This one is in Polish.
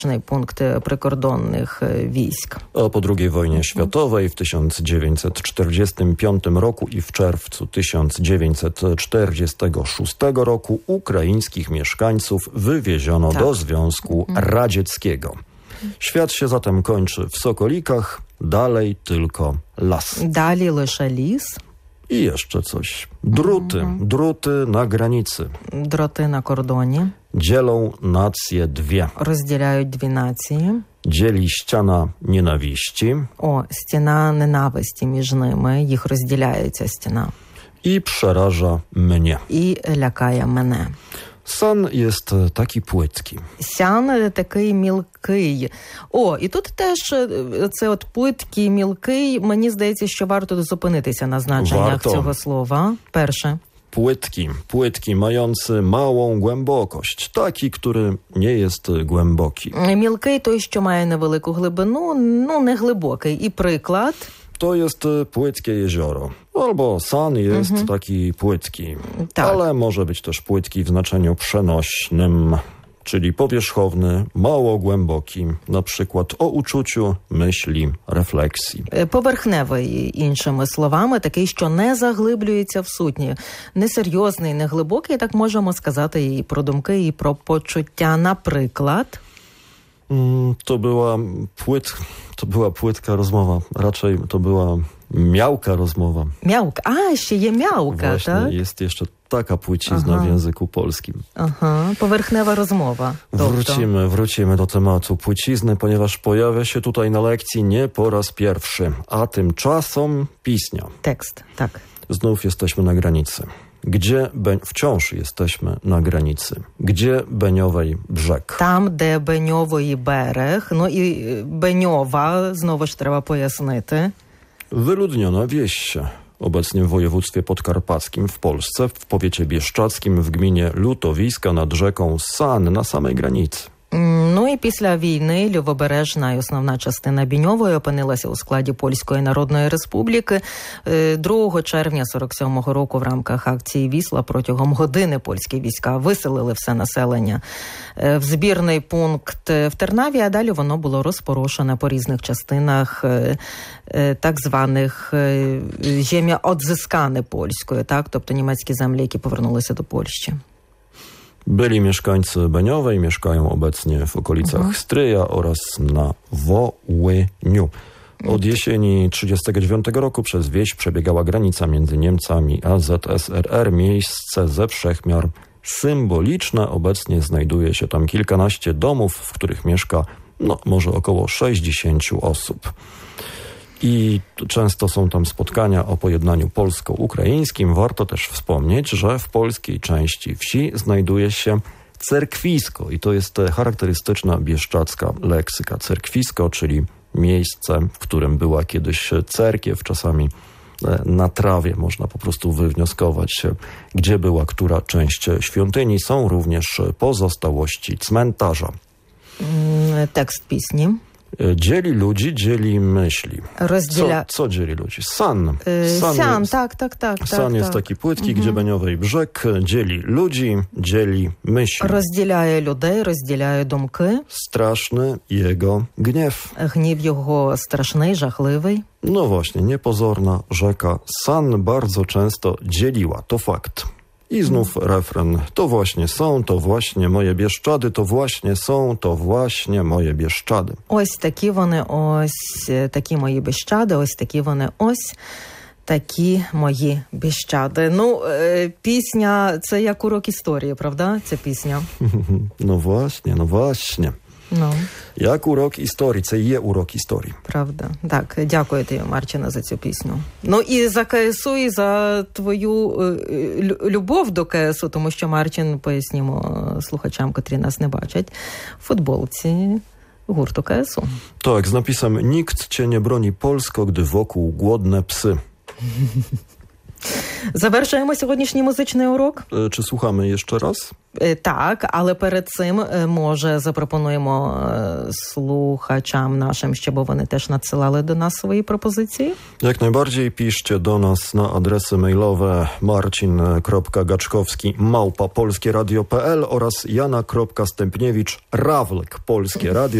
punkt prykordonnych wojsk. A po II wojnie światowej w 1945 roku i w czerwcu 1946 roku ukraińskich mieszkańców wywieziono do Związku Radzieckiego. Świat się zatem kończy w Sokolikach, dalej tylko las. Dalej лише ліс. I jeszcze coś. Druty na granicy. Дроти на кордоні. Dzielą nacje dwie. Розділяють дві нації. Dzieli ściana nienawiści. Стіна ненависті між ними. Їх розділяє ця стіна. I przeraża mnie. І лякає мене. San jest taki płytki. Сян такий мілкий. І тут теж це от пłytki, мілкий. Мені здається, що варто зупинитися на значеннях цього слова. Перше. Płytki mający małą głębokość. Taki, który nie jest głęboki. Мілкий той, що має невелику глибину, не глибокий. І приклад. To jest płytkie jezioro. Albo San jest taki płytki. Tak. Ale może być też płytki w znaczeniu przenośnym, czyli powierzchowny, mało głęboki, na przykład o uczuciu, myśli, refleksji. Поверхневий, іншими словами, такий, що не заглиблюється в сутні. Несерйозний, не глибокий, так можемо сказати і про думки, і про почуття. Наприклад... To była płytka rozmowa. Raczej to była miałka rozmowa. Miałka. Ще є miałka, Właśnie, tak? jest jeszcze taka płycizna w języku polskim. Powerchnewa rozmowa. Wrócimy do tematu płycizny, ponieważ pojawia się tutaj na lekcji nie po raz pierwszy. A tymczasem pisnia. Tekst, tak. Znów jesteśmy na granicy. Wciąż jesteśmy na granicy. Gdzie Beniowej brzeg? Там, де Беньової берег. І Беньова, знову ж треба пояснити. Wyludniona wieś, obecnie w województwie podkarpackim w Polsce, w powiecie bieszczackim, w gminie Lutowiska nad rzeką San na samej granicy. І після війни Лівобережна і основна частина Біньової опинилася у складі Польської Народної Республіки. 2 червня 47-го року в рамках акції «Вісла» протягом години польські війська виселили все населення в збірний пункт в Тернаві, а далі воно було розпорошене по різних частинах так званих «земля odzyskane» польською, так, тобто німецькі землі, які повернулися до Польщі. Byli mieszkańcy Beniowej, mieszkają obecnie w okolicach Stryja oraz na Wołyniu. Od jesieni 1939 roku przez wieś przebiegała granica między Niemcami a ZSRR. Miejsce ze wszechmiar symboliczne. Obecnie znajduje się tam kilkanaście domów, w których mieszka może około 60 osób. I często są tam spotkania o pojednaniu polsko-ukraińskim. Warto też wspomnieć, że w polskiej części wsi znajduje się cerkwisko i to jest charakterystyczna bieszczacka leksyka. Cerkwisko, czyli miejsce, w którym była kiedyś cerkiew, czasami na trawie można po prostu wywnioskować, gdzie była która część świątyni. Są również pozostałości cmentarza. Tekst pісні. Dzieli ludzi, dzieli myśli. Co dzieli ludzi? San. Tak. San jest taki płytki, gdzie Beniowej brzeg dzieli ludzi, dzieli myśli. Розділяє людей, розділяє думки. Straszny jego gniew. Гнів його страшний, жахливий. No właśnie, niepozorna rzeka San bardzo często dzieliła, to fakt. I znów refren. To właśnie są, to właśnie moje Bieszczady, to właśnie są, to właśnie moje Bieszczady. Ось такі вони, ось такі мої Біщади, ось такі вони, ось такі мої Біщади. Пісня – це як урок історії, правда, ця пісня? No właśnie. Jak urok історії, це є урок історії. Правда. Так, дякую тобі, Марчина, за цю пісню. І за КСУ, і за твою любов до КСУ, тому що Марчин, пояснімо слухачам, котрі нас не бачать, в футболці гурту КСУ. Tak, z napisem: nikt cię nie broni Polsko, gdy wokół głodne psy. Завершуємо сьогоднішній музичний урок? Czy słuchamy jeszcze raz? Так, але перед цим, може, запропонуємо слухачам нашим, щоб вони теж надсилали до нас свої пропозиції? Jak najbardziej piszcie do nas na adresy mailowe marcin.gaczkowski@polskieradio.pl oraz jana.stępniewicz rawlek polskie radio